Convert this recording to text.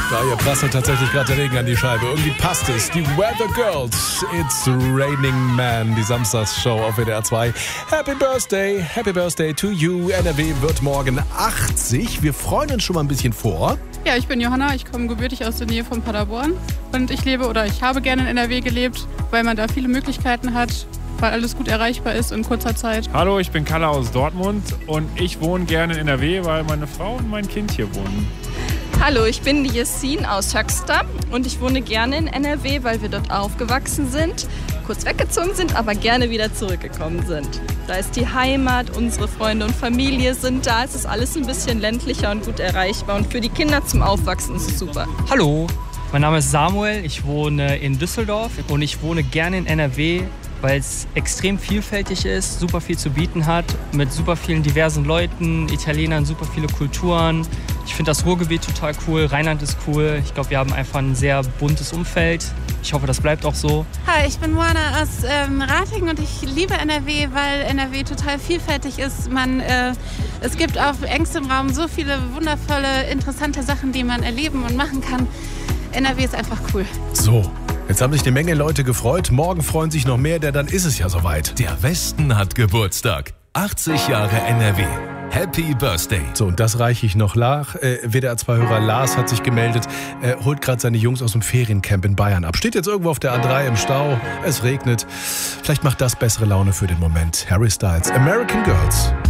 Ja, hier prasselt tatsächlich gerade der Regen an die Scheibe. Irgendwie passt es. Die Weather Girls. It's Raining Man. Die Samstagsshow auf WDR 2. Happy Birthday to you. NRW wird morgen 80. Wir freuen uns schon mal ein bisschen vor. Ja, ich bin Johanna. Ich komme gebürtig aus der Nähe von Paderborn. Und ich habe gerne in NRW gelebt, weil man da viele Möglichkeiten hat, weil alles gut erreichbar ist in kurzer Zeit. Hallo, ich bin Kalle aus Dortmund und ich wohne gerne in NRW, weil meine Frau und mein Kind hier wohnen. Hallo, ich bin die Jessin aus Höxter und ich wohne gerne in NRW, weil wir dort aufgewachsen sind, kurz weggezogen sind, aber gerne wieder zurückgekommen sind. Da ist die Heimat, unsere Freunde und Familie sind da. Es ist alles ein bisschen ländlicher und gut erreichbar und für die Kinder zum Aufwachsen ist es super. Hallo, mein Name ist Samuel, ich wohne in Düsseldorf und ich wohne gerne in NRW, weil es extrem vielfältig ist, super viel zu bieten hat, mit super vielen diversen Leuten, Italienern, super viele Kulturen. Ich finde das Ruhrgebiet total cool, Rheinland ist cool. Ich glaube, wir haben einfach ein sehr buntes Umfeld. Ich hoffe, das bleibt auch so. Hi, ich bin Moana aus Ratingen und ich liebe NRW, weil NRW total vielfältig ist. Es gibt auf engstem Raum so viele wundervolle, interessante Sachen, die man erleben und machen kann. NRW ist einfach cool. So. Jetzt haben sich eine Menge Leute gefreut. Morgen freuen sich noch mehr, denn dann ist es ja soweit. Der Westen hat Geburtstag. 80 Jahre NRW. Happy Birthday. So, und das reiche ich noch nach. WDR 2-Hörer Lars hat sich gemeldet. Holt gerade seine Jungs aus dem Feriencamp in Bayern ab. Steht jetzt irgendwo auf der A3 im Stau. Es regnet. Vielleicht macht das bessere Laune für den Moment. Harry Styles, American Girls.